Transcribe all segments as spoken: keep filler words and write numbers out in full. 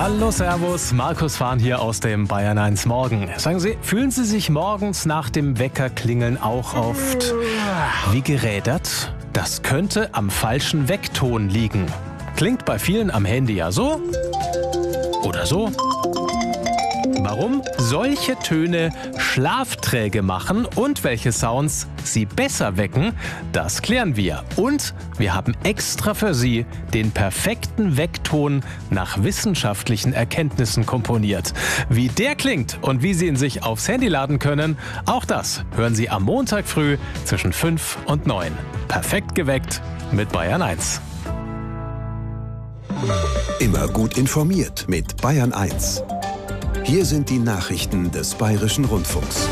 Hallo, Servus, Markus Fahn hier aus dem Bayern eins Morgen. Sagen Sie, fühlen Sie sich morgens nach dem Weckerklingeln auch oft wie gerädert? Das könnte am falschen Weckton liegen. Klingt bei vielen am Handy ja so oder so. Warum solche Töne schlafträge machen und welche Sounds Sie besser wecken, das klären wir. Und wir haben extra für Sie den perfekten Weckton nach wissenschaftlichen Erkenntnissen komponiert. Wie der klingt und wie Sie ihn sich aufs Handy laden können, auch das hören Sie am Montag früh zwischen fünf und neun. Perfekt geweckt mit Bayern eins. Immer gut informiert mit Bayern eins. Hier sind die Nachrichten des Bayerischen Rundfunks.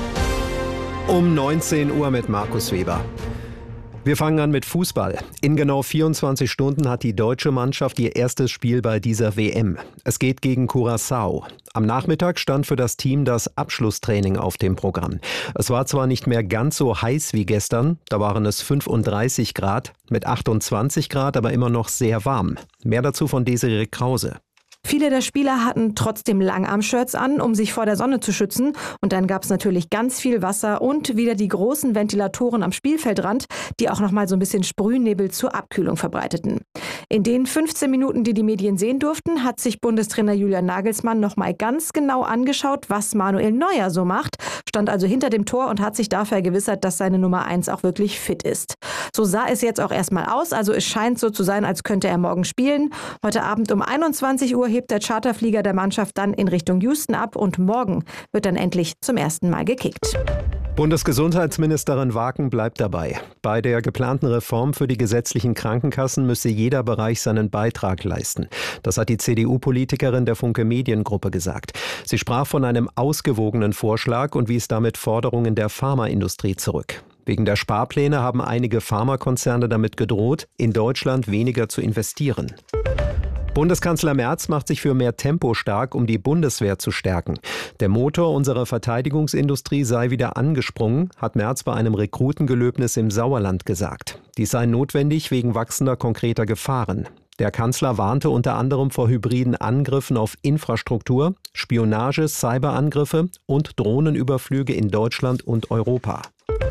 Um neunzehn Uhr mit Markus Weber. Wir fangen an mit Fußball. In genau vierundzwanzig Stunden hat die deutsche Mannschaft ihr erstes Spiel bei dieser W M. Es geht gegen Curaçao. Am Nachmittag stand für das Team das Abschlusstraining auf dem Programm. Es war zwar nicht mehr ganz so heiß wie gestern, da waren es fünfunddreißig Grad, mit achtundzwanzig Grad aber immer noch sehr warm. Mehr dazu von Desiree Krause. Viele der Spieler hatten trotzdem Langarm-Shirts an, um sich vor der Sonne zu schützen. Und dann gab es natürlich ganz viel Wasser und wieder die großen Ventilatoren am Spielfeldrand, die auch nochmal so ein bisschen Sprühnebel zur Abkühlung verbreiteten. In den fünfzehn Minuten, die die Medien sehen durften, hat sich Bundestrainer Julian Nagelsmann nochmal ganz genau angeschaut, was Manuel Neuer so macht, stand also hinter dem Tor und hat sich dafür vergewissert, dass seine Nummer eins auch wirklich fit ist. So sah es jetzt auch erstmal aus, also es scheint so zu sein, als könnte er morgen spielen. Heute Abend um einundzwanzig Uhr hebt der Charterflieger der Mannschaft dann in Richtung Houston ab und morgen wird dann endlich zum ersten Mal gekickt. Bundesgesundheitsministerin Waken bleibt dabei. Bei der geplanten Reform für die gesetzlichen Krankenkassen müsse jeder Bereich seinen Beitrag leisten. Das hat die C D U-Politikerin der Funke Mediengruppe gesagt. Sie sprach von einem ausgewogenen Vorschlag und wies damit Forderungen der Pharmaindustrie zurück. Wegen der Sparpläne haben einige Pharmakonzerne damit gedroht, in Deutschland weniger zu investieren. Bundeskanzler Merz macht sich für mehr Tempo stark, um die Bundeswehr zu stärken. Der Motor unserer Verteidigungsindustrie sei wieder angesprungen, hat Merz bei einem Rekrutengelöbnis im Sauerland gesagt. Dies sei notwendig wegen wachsender konkreter Gefahren. Der Kanzler warnte unter anderem vor hybriden Angriffen auf Infrastruktur, Spionage, Cyberangriffe und Drohnenüberflüge in Deutschland und Europa.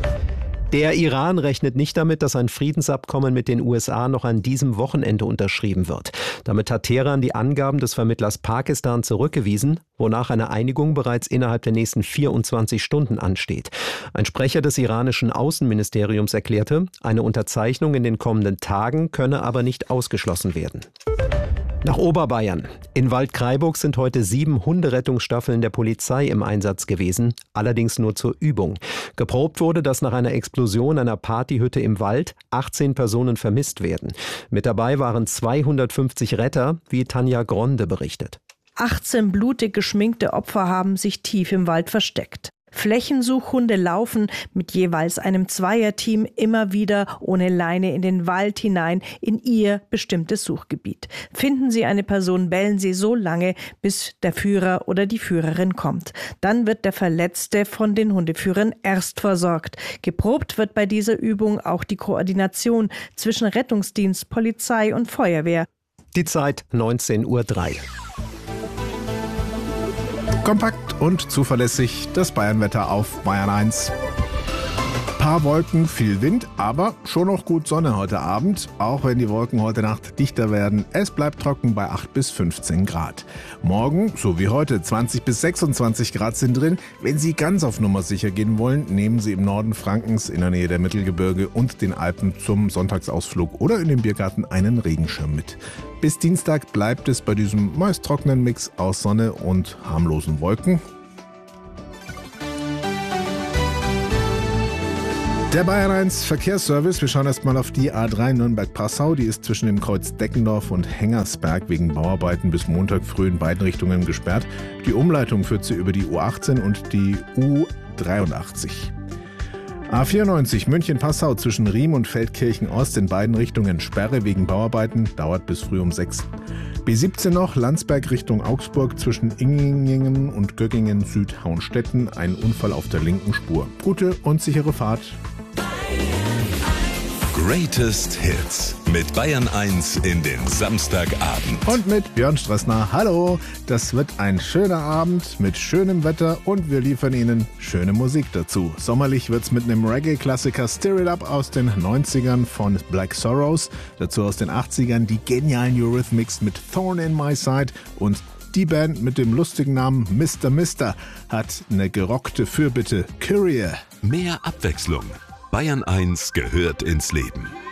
Der Iran rechnet nicht damit, dass ein Friedensabkommen mit den U S A noch an diesem Wochenende unterschrieben wird. Damit hat Teheran die Angaben des Vermittlers Pakistan zurückgewiesen, wonach eine Einigung bereits innerhalb der nächsten vierundzwanzig Stunden ansteht. Ein Sprecher des iranischen Außenministeriums erklärte, eine Unterzeichnung in den kommenden Tagen könne aber nicht ausgeschlossen werden. Nach Oberbayern. In Waldkraiburg sind heute sieben Hunderettungsstaffeln der Polizei im Einsatz gewesen, allerdings nur zur Übung. Geprobt wurde, dass nach einer Explosion einer Partyhütte im Wald achtzehn Personen vermisst werden. Mit dabei waren zweihundertfünfzig Retter, wie Tanja Gronde berichtet. achtzehn blutig geschminkte Opfer haben sich tief im Wald versteckt. Flächensuchhunde laufen mit jeweils einem Zweierteam immer wieder ohne Leine in den Wald hinein in ihr bestimmtes Suchgebiet. Finden sie eine Person, bellen sie so lange, bis der Führer oder die Führerin kommt. Dann wird der Verletzte von den Hundeführern erst versorgt. Geprobt wird bei dieser Übung auch die Koordination zwischen Rettungsdienst, Polizei und Feuerwehr. Die Zeit neunzehn Uhr drei. Kompakt und zuverlässig das Bayernwetter auf Bayern eins. Paar Wolken, viel Wind, aber schon noch gut Sonne heute Abend, auch wenn die Wolken heute Nacht dichter werden. Es bleibt trocken bei acht bis fünfzehn Grad. Morgen, so wie heute, zwanzig bis sechsundzwanzig Grad sind drin. Wenn Sie ganz auf Nummer sicher gehen wollen, nehmen Sie im Norden Frankens in der Nähe der Mittelgebirge und den Alpen zum Sonntagsausflug oder in den Biergarten einen Regenschirm mit. Bis Dienstag bleibt es bei diesem meist trockenen Mix aus Sonne und harmlosen Wolken. Der Bayern eins Verkehrsservice. Wir schauen erstmal auf die A drei Nürnberg-Passau. Die ist zwischen dem Kreuz Deckendorf und Hengersberg wegen Bauarbeiten bis Montag früh in beiden Richtungen gesperrt. Die Umleitung führt sie über die U achtzehn und die U dreiundachtzig. A vierundneunzig München-Passau zwischen Riem und Feldkirchen-Ost in beiden Richtungen Sperre wegen Bauarbeiten, dauert bis früh um sechs. B siebzehn noch, Landsberg Richtung Augsburg zwischen Ingingen und Göggingen-Südhaunstetten, ein Unfall auf der linken Spur. Gute und sichere Fahrt. Greatest Hits mit Bayern eins in den Samstagabend. Und mit Björn Stressner. Hallo, das wird ein schöner Abend mit schönem Wetter und wir liefern Ihnen schöne Musik dazu. Sommerlich wird's mit einem Reggae-Klassiker Stir It Up aus den neunzigern von Black Sorrows. Dazu aus den achtzigern die genialen Eurythmics mit Thorn in My Side und die Band mit dem lustigen Namen Mister Mister hat eine gerockte Fürbitte. Courier. Mehr Abwechslung. Bayern eins gehört ins Leben.